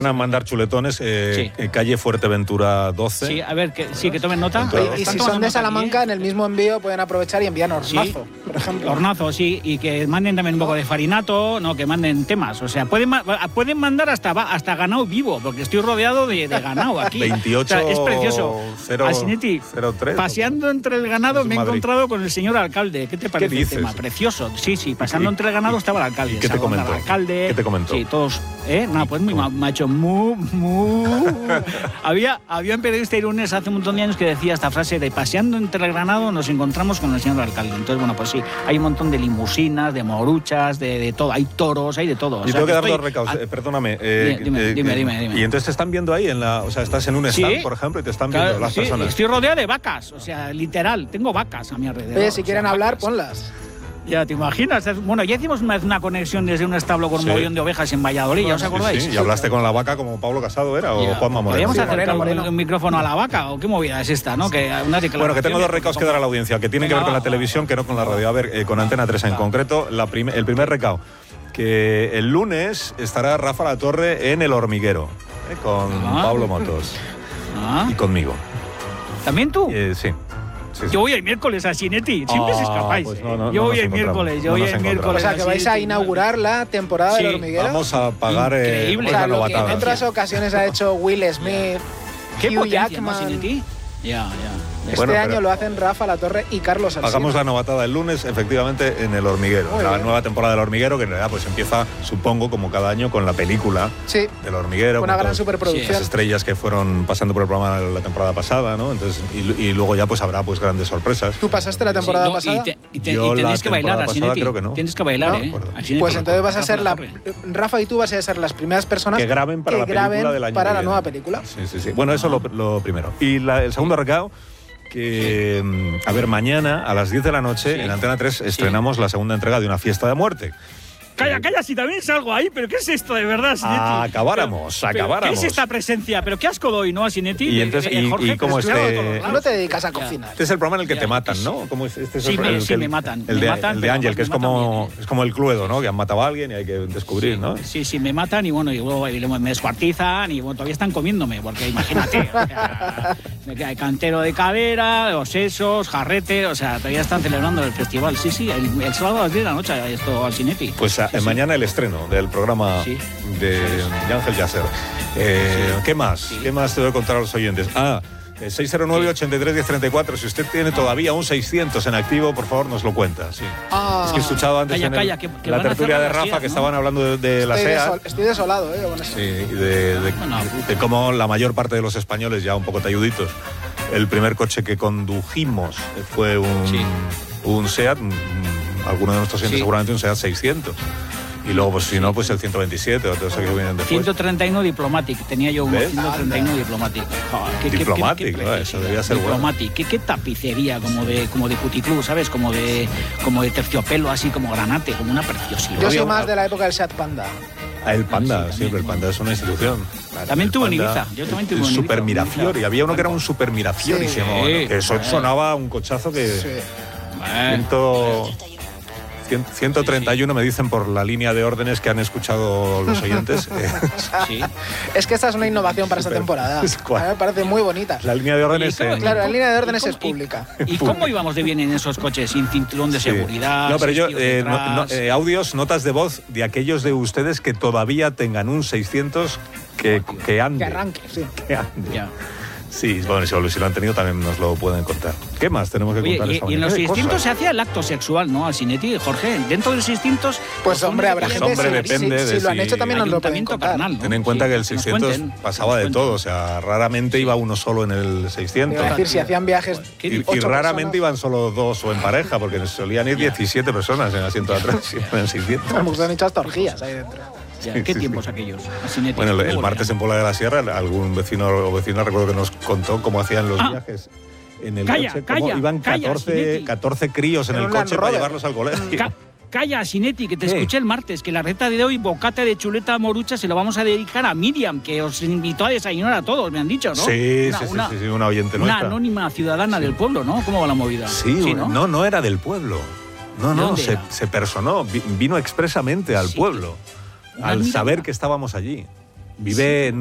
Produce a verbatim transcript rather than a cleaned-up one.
A mandar chuletones, eh, sí. Calle Fuerteventura doce. Sí, a ver, que, sí, que tomen nota. Oye, y si son de Salamanca, aquí, ¿eh? En el mismo envío pueden aprovechar y envían hornazo, sí. por ejemplo. Hornazo, sí, y que manden también un poco de farinato, no, que manden temas. O sea, pueden, pueden mandar hasta, hasta ganado vivo, porque estoy rodeado de, de ganado aquí. veintiocho, o sea, es precioso. cero, Asinetti, cero tres, paseando entre el ganado me he Madrid. encontrado con el señor alcalde. ¿Qué te parece ¿Qué el tema? Precioso. Sí, sí, pasando entre el ganado estaba el alcalde. ¿Qué te comentó? El alcalde, ¿Qué te comentó? Sí, todos, ¿eh? No, pues muy macho, muy, muy. había, había un periodista irunes hace un montón de años que decía esta frase de paseando entre el ganado nos encontramos con el señor alcalde. Entonces, bueno, pues sí, hay un montón de limusinas, de moruchas, de, de todo. Hay toros, hay de todo. O y sea, tengo que dar estoy... dos recaos, eh, perdóname. Eh, dime, eh, dime, dime, dime. Y entonces te están viendo ahí, en la, o sea, estás en un stand, ¿sí? por ejemplo, y te están viendo claro, las sí, personas. Estoy rodeado de vacas, o sea, literal, tengo vacas a mi alrededor. Oye, si quieren o sea, hablar, vacas. ponlas. Ya te imaginas. Bueno, ya hicimos una, una conexión desde un establo con un sí. mogollón de ovejas en Valladolid, ¿ya os acordáis? Sí, sí. Y hablaste con la vaca como Pablo Casado era, o ya. Juanma Moreno. ¿Podríamos sí, acercar Moreno. un, un micrófono a la vaca o qué movida es esta, no? Que una bueno, que tengo dos recaos que dar a la audiencia, que tienen que ver con la televisión, que no con la radio. A ver, eh, con Antena tres en concreto, la prim el primer recao, que el lunes estará Rafa La Torre en El Hormiguero, eh, con ah. Pablo Motos ah. y conmigo. ¿También tú? Eh, sí. Sí, sí. Yo voy el miércoles a Sinetti, siempre os escapáis. Pues no, no, yo no voy el miércoles, yo no voy el miércoles. O sea, que vais a inaugurar la temporada sí. del Hormiguero. Vamos a pagar eh, o sea, lo que en otras ocasiones ha hecho Will Smith, ¿Qué Hugh Jackman. Sinetti? Ya, ya. Este bueno, año lo hacen Rafa La Torre y Carlos Alsina. Hagamos la novatada el lunes, efectivamente, en El Hormiguero. Muy la bien. nueva temporada del Hormiguero, que en realidad pues empieza, supongo, como cada año, con la película sí. del Hormiguero. Una con gran superproducción. Las estrellas que fueron pasando por el programa la temporada pasada, ¿no? Entonces, y, y luego ya pues habrá pues grandes sorpresas. ¿Tú pasaste la temporada sí, no, pasada? Y, te, y, te, Yo y tenéis la que bailar, pasada creo que no. Tienes que bailar, no, ¿eh? Pues entonces vas a ser la... Rafa y tú vas a ser las primeras personas que graben para, que la, película graben del año para que la viene. nueva película. Sí, sí, sí. Bueno, eso es lo, lo primero. Y la, el segundo recao, que, a ver, mañana a las diez de la noche sí. en Antena tres estrenamos sí. la segunda entrega de Una fiesta de muerte. Calla, calla, si también salgo ahí, pero ¿qué es esto de verdad, Sinetti? Ah, acabáramos, pero, acabáramos. ¿Qué es esta presencia? ¿Pero qué asco doy, no, a Sinetti? Y entonces, y, Jorge, y cómo este... No te dedicas a cocinar. Este es el programa en el que ya, te matan, ¿no? ¿Cómo es? Este es sí, el, me, el, sí, el, me matan. El me de, matan, el de Ángel, que es como, bien, es como el Cluedo, ¿no? Que han matado a alguien y hay que descubrir, sí, ¿no? Sí, sí, me matan y bueno, y luego, y luego me descuartizan y bueno, todavía están comiéndome, porque imagínate, o sea, me queda el cantero de cadera, los sesos, jarrete, o sea, todavía están celebrando el festival. Sí, sí, el, el sábado a las diez de la noche esto al Sinetti. Pues sí, mañana sí. el estreno del programa Sí. De, de Ángel Yasser. Eh, sí. ¿Qué más? Sí. ¿Qué más te voy a contar a los oyentes? Ah, seis cero nueve, ochenta y tres, diez treinta y cuatro. Si usted tiene todavía un seiscientos en activo, por favor, nos lo cuenta. Sí. Ah. Es que he escuchado antes calla, en el, calla, que, que la tertulia de Rafa SEAT, que ¿no? estaban hablando de, de la estoy SEAT. Desol, estoy desolado, ¿eh? Con eso. Sí, y de, de, bueno, de cómo la mayor parte de los españoles, ya un poco talluditos, el primer coche que condujimos fue un, sí. un SEAT, alguno de nuestros clientes sí. seguramente un SEAT seiscientos. Y luego, pues si no, pues el ciento veintisiete o todos los que vienen después. ciento treinta y uno Diplomatic, tenía yo un ciento treinta y uno Diplomatic. Joder, ¿qué, Diplomatic, qué, qué, ¿no? Eso debía ser Diplomatic, bueno. ¿Qué, qué tapicería, como de como de puticlub, ¿sabes? Como de como de terciopelo, así como granate, como una preciosidad. Yo soy más de la época del Seat Panda. Ah, el Panda, sí, sí, pero el Panda es una institución. También tuve en Ibiza. Yo también tuve en Ibiza. Super Mirafiori. Había uno que era un Super Mirafiori. Sí, que sí, eso sí. sonaba un cochazo que... Sí. Ciento... ciento treinta y uno me dicen por la línea de órdenes que han escuchado los oyentes. Sí. Es que esta es una innovación para esta temporada. A mí me parece muy bonita. La línea de órdenes... En... Claro, la línea de órdenes es y, pública. ¿Y, y cómo íbamos de bien en esos coches? Sin cinturón de sí. seguridad. No, pero yo... Eh, no, no, eh, audios, notas de voz de aquellos de ustedes que todavía tengan un seiscientos que, que ande. Que arranque, sí. Que ande. Ya. Sí, bueno, si lo han tenido también nos lo pueden contar. ¿Qué más tenemos que Oye, contar y, esta y en los seiscientos cosas? se hacía el acto sexual, ¿no? Al Sinetti, Jorge. Dentro del seiscientos... Pues hombre, habrá pues gente... hombre, si, depende si, de si lo han si hecho también nos lo pueden contar. Carnal, ¿no? Ten en cuenta sí, que el seiscientos cuenten, pasaba de todo, o sea, raramente iba uno solo en el seiscientos. Es decir, si hacían viajes... Y, y raramente iban solo dos o en pareja, porque solían ir diecisiete personas en el asiento de atrás y en el seiscientos. Hemos hecho hasta orgías ahí dentro. Ya, ¿qué sí, tiempos sí. aquellos? Asinéticos. Bueno, el, el martes en Puebla de la Sierra, algún vecino o vecina recuerdo que nos contó cómo hacían los ah. viajes en el calla, coche. Calla, iban catorce, calla, catorce críos en el coche para llevarlos al colegio. Ca Calla, Sinetti, que te ¿Qué? escuché el martes, que la receta de hoy, bocata de chuleta morucha, se lo vamos a dedicar a Miriam, que os invitó a desayunar a todos, me han dicho, ¿no? Sí, una, sí, una, sí, sí, una oyente una nuestra. Una anónima ciudadana sí. del pueblo, ¿no? ¿Cómo va la movida? Sí, sí ¿no? no, no era del pueblo. No, no, se, se personó, vino expresamente al sí. pueblo, al saber que estábamos allí. Vive en